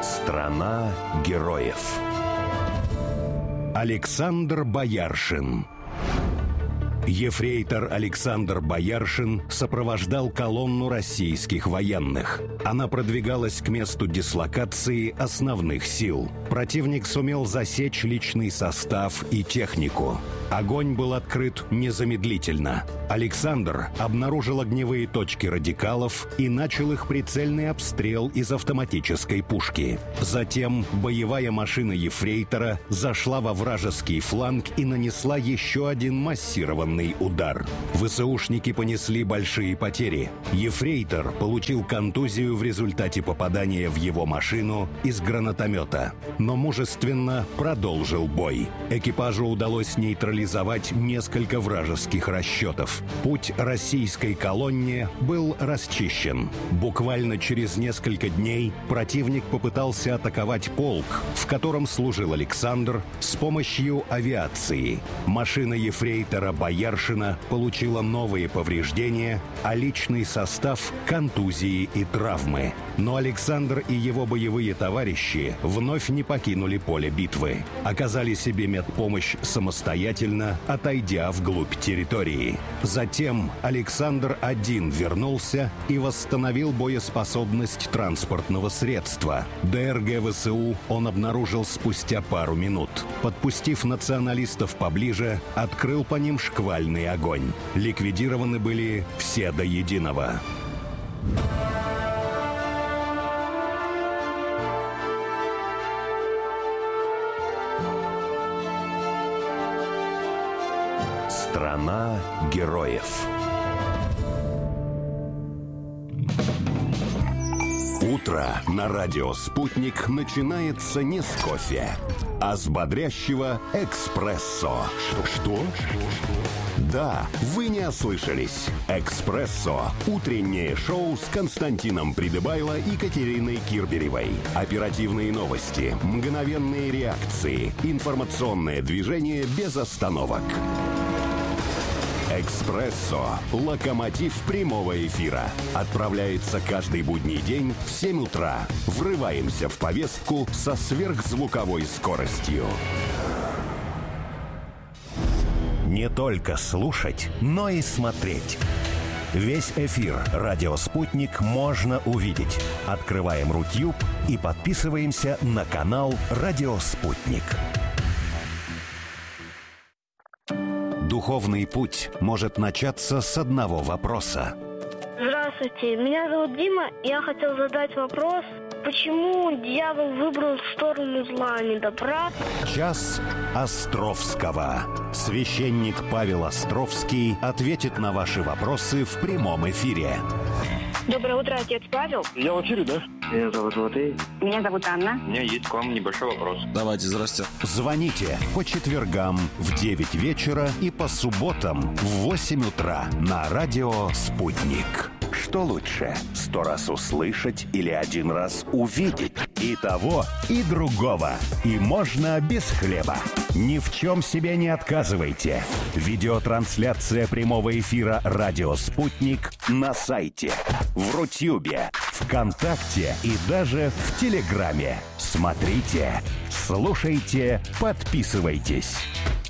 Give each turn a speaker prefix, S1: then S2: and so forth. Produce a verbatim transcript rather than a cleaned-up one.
S1: Страна героев. Александр Бояршин. Ефрейтор Александр Бояршин сопровождал колонну российских военных. Она продвигалась к месту дислокации основных сил. Противник сумел засечь личный состав и технику. Огонь был открыт незамедлительно. Александр обнаружил огневые точки радикалов и начал их прицельный обстрел из автоматической пушки. Затем боевая машина ефрейтора зашла во вражеский фланг и нанесла еще один массированный удар. ВСУшники понесли большие потери. Ефрейтор получил контузию в результате попадания в его машину из гранатомета, но мужественно продолжил бой. Экипажу удалось нейтрализовать несколько вражеских расчетов. Путь российской колонне был расчищен. Буквально через несколько дней противник попытался атаковать полк, в котором служил Александр, с помощью авиации. Машина ефрейтора Бояршина получила новые повреждения, а личный состав – контузии и травмы. Но Александр и его боевые товарищи вновь не покинули поле битвы. Оказали себе медпомощь самостоятельно, отойдя вглубь территории. Затем Александр один вернулся и восстановил боеспособность транспортного средства. ДРГ ВСУ он обнаружил спустя пару минут. Подпустив националистов поближе, открыл по ним шквальный огонь. Ликвидированы были все до единого. Страна героев. Утро на радио «Спутник» начинается не с кофе, а с бодрящего эспрессо. Что? Да, вы не ослышались. «Эспрессо» – утреннее шоу с Константином Придыбайло и Катериной Кирберевой. Оперативные новости, мгновенные реакции, информационное движение без остановок. «Эспрессо» – локомотив прямого эфира. Отправляется каждый будний день в семь утра. Врываемся в повестку со сверхзвуковой скоростью. Не только слушать, но и смотреть. Весь эфир «Радио Спутник» можно увидеть. Открываем Рутюб и подписываемся на канал «Радио Спутник». Духовный путь может начаться с одного вопроса.
S2: Здравствуйте, меня зовут Дима. Я хотел задать вопрос, почему дьявол выбрал сторону зла, а не добра?
S1: Час Островского. Священник Павел Островский ответит на ваши вопросы в прямом эфире.
S2: Доброе утро, отец Павел.
S3: Я в эфире, да?
S4: Меня зовут Матвей.
S5: Меня зовут Анна.
S3: У меня есть к вам небольшой вопрос.
S4: Давайте, здрасте.
S1: Звоните по четвергам в девять вечера и по субботам в восемь утра на радио «Спутник». Что лучше, сто раз услышать или один раз увидеть? И того, и другого. И можно без хлеба. Ни в чем себе не отказывайте. Видеотрансляция прямого эфира «Радио Спутник» на сайте, в Рутюбе, ВКонтакте и даже в Телеграме. Смотрите, слушайте, подписывайтесь.